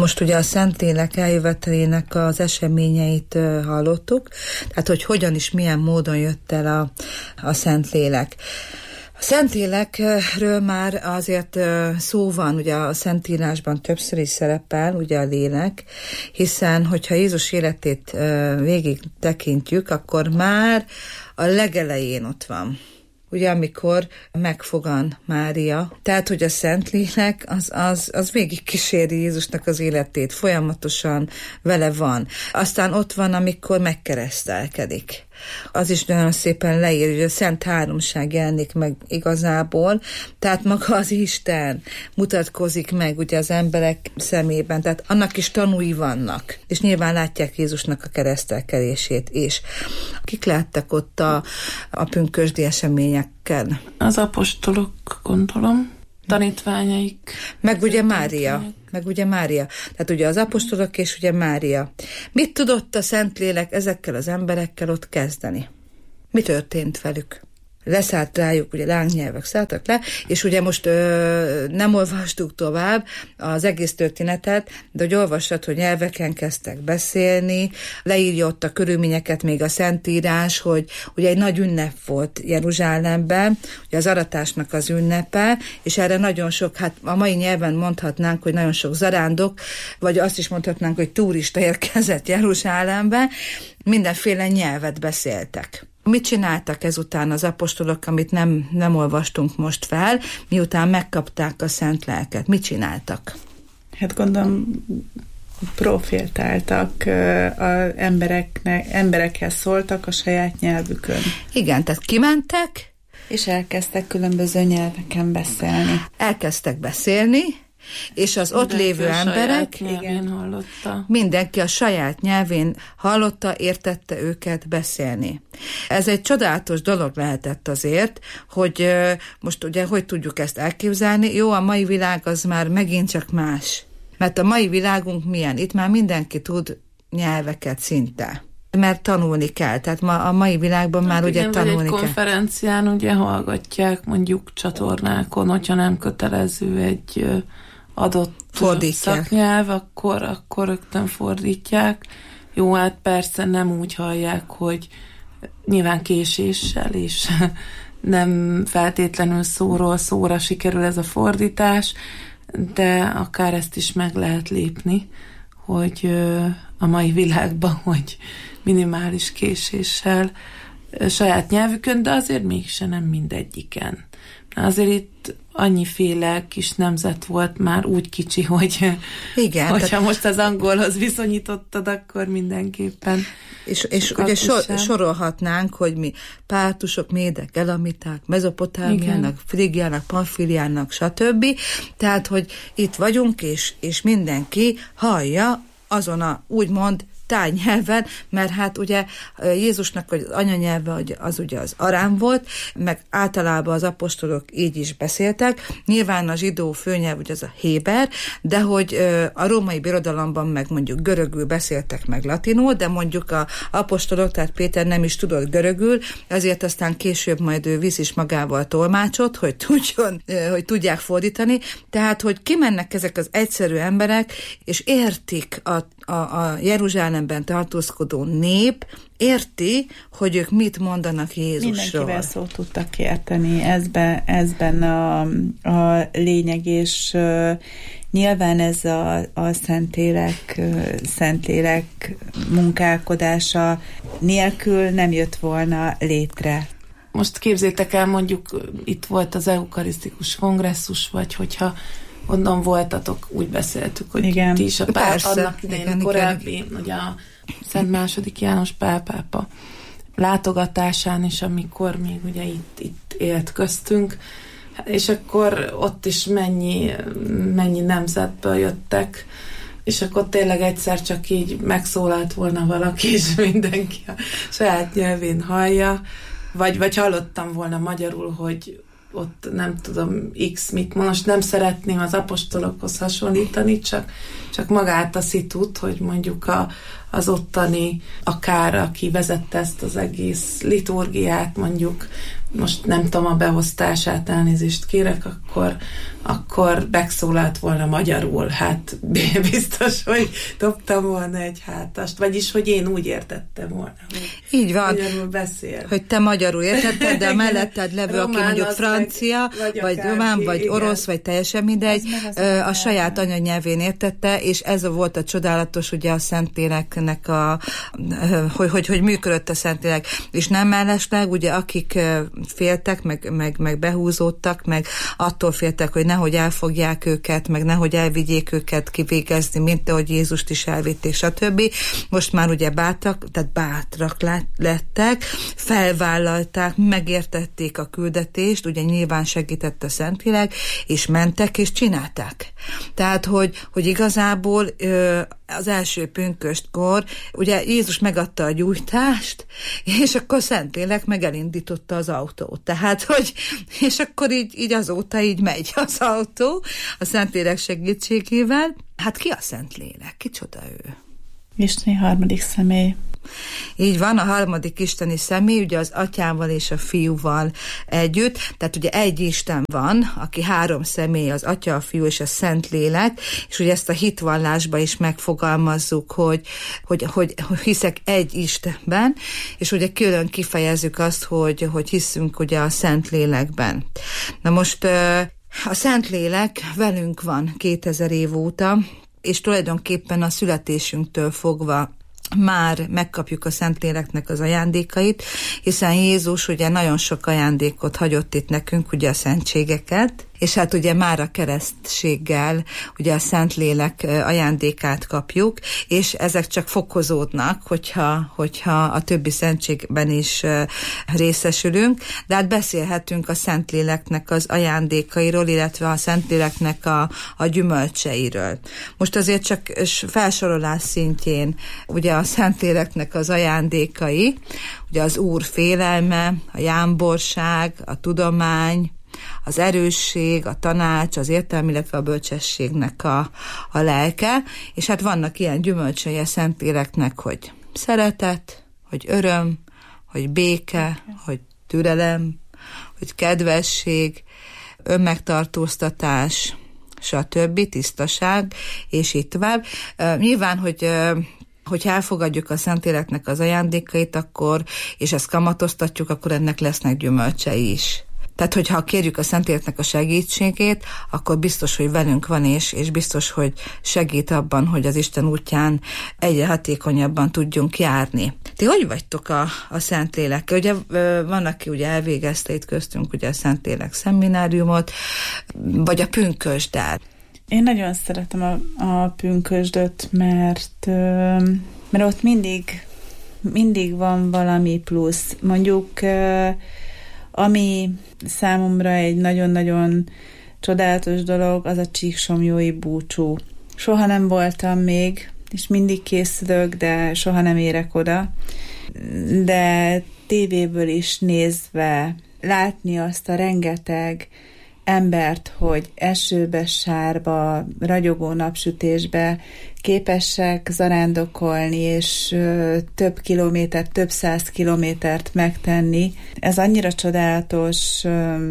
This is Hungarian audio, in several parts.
Most ugye a Szentlélek eljövetelének az eseményeit hallottuk, tehát hogy hogyan is, milyen módon jött el a Szentlélek. A Szentlélekről már azért szó van, ugye a Szentírásban többször is szerepel, ugye a lélek, hiszen hogyha Jézus életét végig tekintjük, akkor már a legelején ott van. Ugye, amikor megfogan Mária. Tehát, hogy a Szentlélek az végig kíséri Jézusnak az életét, folyamatosan vele van. Aztán ott van, amikor megkeresztelkedik. Az is nagyon szépen leír, hogy a Szent Háromság jelenik meg igazából, tehát maga az Isten mutatkozik meg ugye az emberek szemében, tehát annak is tanúi vannak, és nyilván látják Jézusnak a keresztelkedését is. Kik láttak ott a pünkösdi eseményekkel? Az apostolok, gondolom, tanítványaik. Meg ugye Mária. Tehát ugye az apostolok és ugye Mária. Mit tudott a Szentlélek ezekkel az emberekkel ott kezdeni? Mi történt velük? Leszállt rájuk, ugye lángnyelvek szálltak le, és ugye most nem olvastuk tovább az egész történetet, de hogy olvassad, hogy nyelveken kezdtek beszélni, leírja ott a körülményeket még a Szentírás, hogy ugye egy nagy ünnep volt Jeruzsálemben, ugye az aratásnak az ünnepe, és erre nagyon sok, hát a mai nyelven mondhatnánk, hogy nagyon sok zarándok, vagy azt is mondhatnánk, hogy turista érkezett Jeruzsálembe, mindenféle nyelvet beszéltek. Mit csináltak ezután az apostolok, amit nem olvastunk most fel, miután megkapták a szent lelket? Mit csináltak? Hát gondolom profétáltak, az emberekhez szóltak a saját nyelvükön. Igen, tehát kimentek, és elkezdtek különböző nyelveken beszélni. Elkezdtek beszélni, és az ott lévő emberek, mindenki a saját nyelvén hallotta, értette őket beszélni. Ez egy csodálatos dolog lehetett azért, hogy most ugye hogy tudjuk ezt elképzelni? Jó, a mai világ az már megint csak más. Mert a mai világunk milyen? Itt már mindenki tud nyelveket szinte. Mert tanulni kell, tehát a mai világban már ugye tanulni kell. Egy konferencián ugye hallgatják mondjuk csatornákon, hogyha nem kötelező egy adott szaknyelv, akkor rögtön fordítják. Jó, hát persze nem úgy hallják, hogy nyilván késéssel, és nem feltétlenül szóról szóra sikerül ez a fordítás, de akár ezt is meg lehet lépni, hogy a mai világban, hogy minimális késéssel saját nyelvükön, de azért mégsem nem mindegyiken. Azért itt annyiféle kis nemzet volt már úgy kicsi, hogy igen, hogyha tehát most az angolhoz viszonyítottad, akkor mindenképpen. És ugye sorolhatnánk, hogy mi pártusok, médek, elamiták, mezopotámiának, frigiának, pamfiliának, stb. Tehát, hogy itt vagyunk, és mindenki hallja azon a úgymond tájnyelven, mert hát ugye Jézusnak az anyanyelve az ugye az arám volt, meg általában az apostolok így is beszéltek, nyilván a zsidó főnyelv ugye az a héber, de hogy a római birodalomban meg mondjuk görögül beszéltek meg latinul, de mondjuk a apostolok, tehát Péter nem is tudott görögül, ezért aztán később majd ő visz is magával tolmácsot, hogy tudják fordítani, tehát hogy kimennek ezek az egyszerű emberek, és értik a Jeruzsálemben tartózkodó nép, érti, hogy ők mit mondanak Jézusról. Mindenkivel szót tudtak érteni, ezben a lényeg, és nyilván ez a Szentlélek munkálkodása nélkül nem jött volna létre. Most képzétek el, mondjuk itt volt az eukarisztikus kongresszus, vagy hogyha onnan voltatok, úgy beszéltük, hogy igen. Ti is a annak idején korábbi, ugye a Szent II. János Pál pápa látogatásán is, amikor még ugye itt élt köztünk, és akkor ott is mennyi nemzetből jöttek, és akkor tényleg egyszer csak így megszólalt volna valaki, és mindenki a saját nyelvén hallja, vagy hallottam volna magyarul, hogy ott nem tudom X mit, most nem szeretném az apostolokhoz hasonlítani, csak magát a szitut, hogy mondjuk a az ottani, akár aki vezette ezt az egész liturgiát, mondjuk, most nem tudom a beosztását, elnézést kérek, akkor megszólalt volna magyarul. Hát biztos, hogy dobtam volna egy hátast. Vagyis, hogy én úgy értettem volna, hogy így van, magyarul beszél. hogy te magyarul értetted, de a melletted levő, aki mondjuk francia, vagy román, vagy orosz, vagy teljesen mindegy, a saját anyanyelvén értette, és ez volt a csodálatos, ugye a Szentléleknek hogy működött a Szentlélek. És nem mellesleg, ugye akik féltek, meg behúzódtak, meg attól féltek, hogy nehogy elfogják őket, meg nehogy elvigyék őket kivégezni, mint ahogy Jézust is elvitték, stb. Most már ugye bátrak lettek, felvállalták, megértették a küldetést, ugye nyilván segített a Szentlélek, és mentek, és csinálták. Tehát, hogy igazából az első pünköstkor, ugye Jézus megadta a gyújtást, és akkor Szentlélek meg elindította az autót. Tehát, hogy, és akkor így azóta így megy az autó a Szentlélek segítségével. Hát ki a Szentlélek? Kicsoda ő? Isteni harmadik személy. Így van, a harmadik isteni személy, ugye az atyával és a fiúval együtt, tehát ugye egy Isten van, aki három személy, az atya, a fiú és a Szentlélek, és ugye ezt a hitvallásban is megfogalmazzuk, hogy hiszek egy Istenben, és ugye külön kifejezzük azt, hogy hiszünk ugye a Szentlélekben. Na most a Szentlélek velünk van 2000 év óta, és tulajdonképpen a születésünktől fogva már megkapjuk a Szentléleknek az ajándékait, hiszen Jézus ugye nagyon sok ajándékot hagyott itt nekünk, ugye a szentségeket, és hát ugye már a keresztséggel ugye a Szentlélek ajándékát kapjuk, és ezek csak fokozódnak, hogyha a többi szentségben is részesülünk, de hát beszélhetünk a Szentléleknek az ajándékairól, illetve a Szentléleknek a gyümölcseiről. Most azért csak felsorolás szintjén ugye a Szentléleknek az ajándékai, ugye az Úr félelme, a jámborság, a tudomány, az erősség, a tanács, az értelem, illetve a bölcsességnek a lelke, és hát vannak ilyen gyümölcsei a Szentléleknek, hogy szeretet, hogy öröm, hogy béke, hogy türelem, hogy kedvesség, önmegtartóztatás, stb., tisztaság, és így tovább. Nyilván, hogy elfogadjuk a Szentléleknek az ajándékait, akkor, és ezt kamatoztatjuk, akkor ennek lesznek gyümölcsei is. Tehát, hogyha kérjük a Szentléleknek a segítségét, akkor biztos, hogy velünk van, és biztos, hogy segít abban, hogy az Isten útján egyre hatékonyabban tudjunk járni. Ti hogy vagytok a Szentlélekkel? Ugye van, aki ugye elvégezte itt köztünk ugye a Szentlélek szemináriumot, vagy a pünkösdát. Én nagyon szeretem a pünkösdöt, mert ott mindig van valami plusz. Mondjuk ami számomra egy nagyon-nagyon csodálatos dolog, az a csíksomjói búcsú. Soha nem voltam még, és mindig készülök, de soha nem érek oda. De tévéből is nézve látni azt a rengeteg embert, hogy esőbe, sárba, ragyogó napsütésbe képesek zarándokolni, és több kilométert, több 100 kilométert megtenni. Ez annyira csodálatos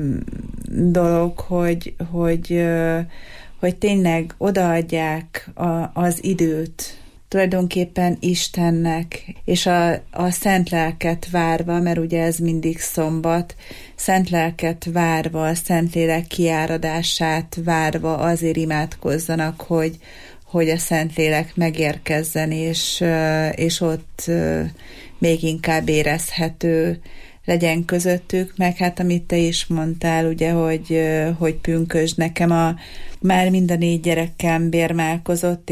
dolog, hogy tényleg odaadják az időt tulajdonképpen Istennek, és a szent lelket várva, mert ugye ez mindig szombat, szent lelket várva, a Szentlélek kiáradását várva azért imádkozzanak, hogy a Szentlélek megérkezzen, és ott még inkább érezhető legyen közöttük, meg hát amit te is mondtál, ugye, hogy pünkösd, nekem már mind a 4 gyerekem bérmálkozott,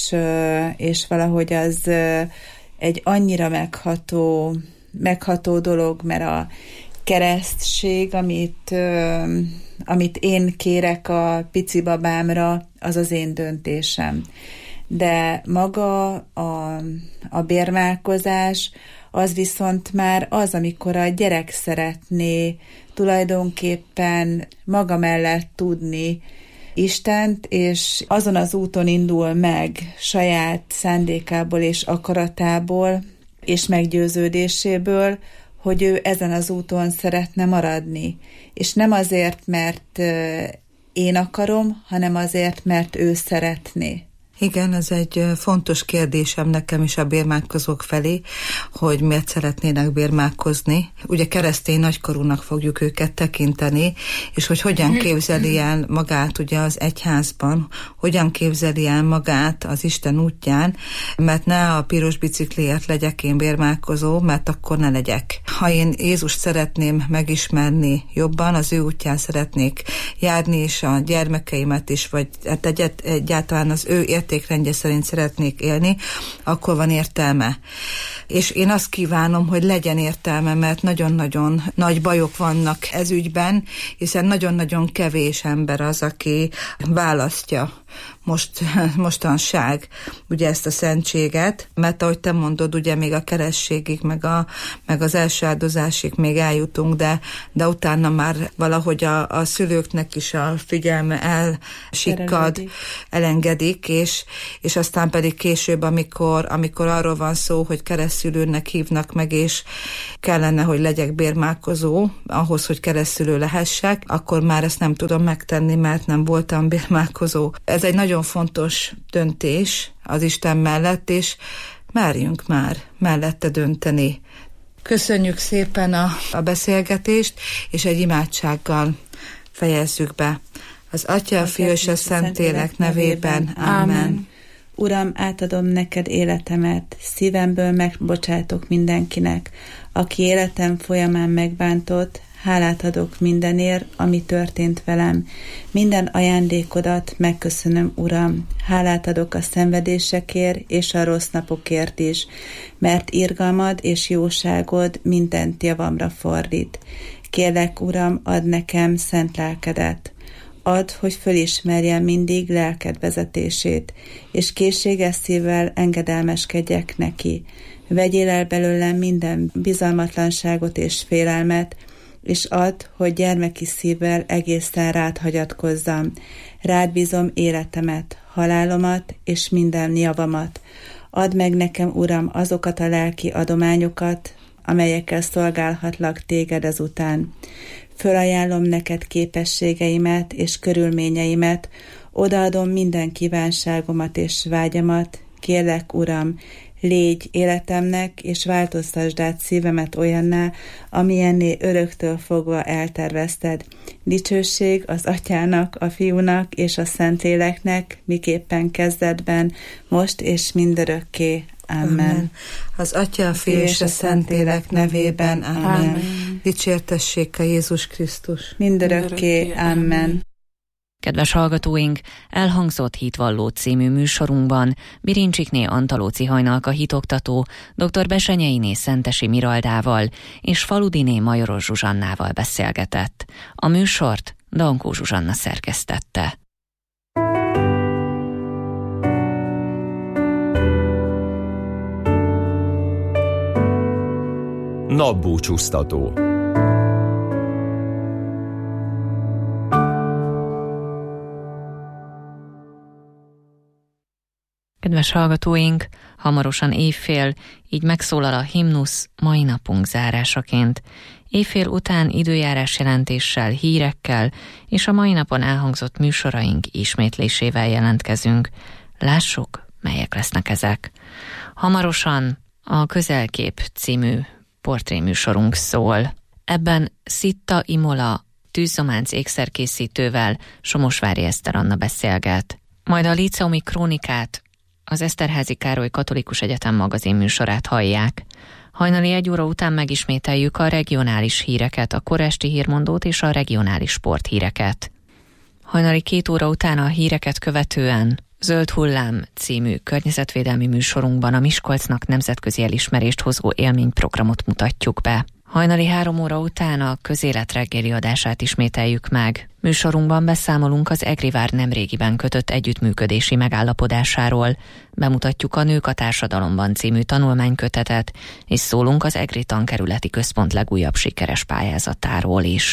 és valahogy az egy annyira megható dolog, mert a keresztség, amit én kérek a pici babámra, az az én döntésem. De maga a bérmálkozás, az viszont már az, amikor a gyerek szeretné tulajdonképpen maga mellett tudni Istent, és azon az úton indul meg saját szándékából és akaratából és meggyőződéséből, hogy ő ezen az úton szeretne maradni. És nem azért, mert én akarom, hanem azért, mert ő szeretné. Igen, ez egy fontos kérdésem nekem is a bérmálkozók felé, hogy miért szeretnének bérmálkozni. Ugye keresztény nagykorúnak fogjuk őket tekinteni, és hogy hogyan képzeli el magát ugye az egyházban, hogyan képzeli el magát az Isten útján, mert ne a piros bicikliért legyek én bérmálkozó, mert akkor ne legyek. Ha én Jézust szeretném megismerni jobban, az ő útján szeretnék járni, és a gyermekeimet is, vagy egyáltalán az ő értékrendje szerint szeretnék élni, akkor van értelme. És én azt kívánom, hogy legyen értelme, mert nagyon-nagyon nagy bajok vannak ez ügyben, hiszen nagyon-nagyon kevés ember az, aki választja mostanság ugye ezt a szentséget, mert ahogy te mondod, ugye még a kerességig, meg az első áldozásig még eljutunk, de utána már valahogy a szülőknek is a figyelme elsikkad, elengedik, és aztán pedig később, amikor arról van szó, hogy keresztszülőnek hívnak meg, és kellene, hogy legyek bérmálkozó, ahhoz, hogy keresztszülő lehessek, akkor már ezt nem tudom megtenni, mert nem voltam bérmálkozó. Ez egy nagyon fontos döntés az Isten mellett, és merjünk már mellette dönteni. Köszönjük szépen a beszélgetést, és egy imádsággal fejezzük be. Az Atya, a Fiú és a Szentlélek nevében. Amen. Uram, átadom neked életemet, szívemből megbocsátok mindenkinek, aki életem folyamán megbántott, hálát adok mindenért, ami történt velem. Minden ajándékodat megköszönöm, Uram. Hálát adok a szenvedésekért és a rossz napokért is, mert irgalmad és jóságod mindent javamra fordít. Kérlek, Uram, add nekem szent lelkedet. Add, hogy fölismerjem mindig lelked vezetését, és készséges szívvel engedelmeskedjek neki. Vegyél el belőlem minden bizalmatlanságot és félelmet, és add, hogy gyermeki szívvel egészen rád hagyatkozzam. Rád bízom életemet, halálomat és minden javamat. Add meg nekem, Uram, azokat a lelki adományokat, amelyekkel szolgálhatlak téged ezután. Fölajánlom neked képességeimet és körülményeimet, odaadom minden kívánságomat és vágyamat. Kérlek, Uram, légy életemnek, és változtasd át szívemet olyanná, amilyenné öröktől fogva eltervezted. Dicsőség az Atyának, a Fiúnak és a Szentléleknek, miképpen kezdetben, most és mindörökké. Amen. Az Atya, a Fiú és a Szentlélek nevében. Amen. Dicsértessék a Jézus Krisztus. Mindörökké. Amen. Kedves hallgatóink, elhangzott Hitvalló című műsorunkban Birincsikné Antalóci Hajnalka hitoktató, dr. Besenyeiné Szentesi Miraldával és Faludiné Majoros Zsuzsannával beszélgetett. A műsort Dankó Zsuzsanna szerkesztette. Napbúcsúztató. Kedves hallgatóink, hamarosan évfél, így megszólal a himnusz mai napunk zárásaként. Évfél után időjárás jelentéssel, hírekkel és a mai napon elhangzott műsoraink ismétlésével jelentkezünk. Lássuk, melyek lesznek ezek. Hamarosan a Közelkép című portréműsorunk szól. Ebben Szitta Imola tűzománc ékszerkészítővel Somosvári Eszter Anna beszélget. Majd a líceumi krónikát, az Eszterházy Károly Katolikus Egyetem magazin műsorát hallják. Hajnali 1 óra után megismételjük a regionális híreket, a koresti hírmondót és a regionális sporthíreket. Hajnali 2 óra után a híreket követően Zöld hullám című környezetvédelmi műsorunkban a Miskolcnak nemzetközi elismerést hozó élményprogramot mutatjuk be. Hajnali 3 óra után a Közélet reggeli adását ismételjük meg. Műsorunkban beszámolunk az Egrivár nemrégiben kötött együttműködési megállapodásáról, bemutatjuk a Nők a társadalomban című tanulmánykötetet, és szólunk az Egri Tankerületi Központ legújabb sikeres pályázatáról is.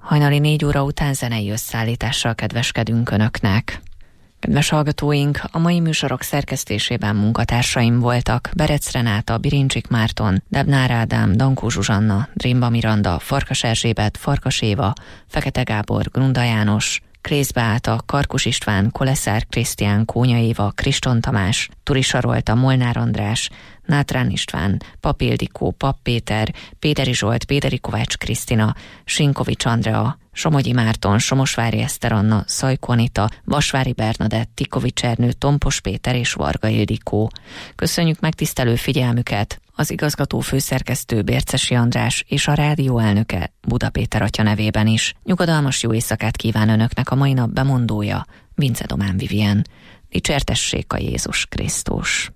Hajnali 4 óra után zenei összeállítással kedveskedünk Önöknek. Kedves hallgatóink, a mai műsorok szerkesztésében munkatársaim voltak Berec Renáta, Birincsik Márton, Debnár Ádám, Dankó Zsuzsanna, Drémba Miranda, Farkas Erzsébet, Farkas Éva, Fekete Gábor, Grunda János, Krész Beáta, Karkus István, Koleszár Krisztián, Kónya Éva, Kriston Tamás, Turi Sarolta, Molnár András, Nátrán István, Pap Ildikó, Pap Péter, Péderi Zsolt, Péderi Kovács Krisztina, Sinkovics Andrea, Somogyi Márton, Somosvári Eszter Anna, Szajko Anita, Vasvári Bernadett, Tikovics Ernő, Tompos Péter és Varga Ildikó. Köszönjük megtisztelő figyelmüket! Az igazgató főszerkesztő Bércesi András és a rádió elnöke Buda Péter atya nevében is. Nyugodalmas jó éjszakát kíván Önöknek a mai nap bemondója, Vince Domán Vivien. Dicsértessék a Jézus Krisztus!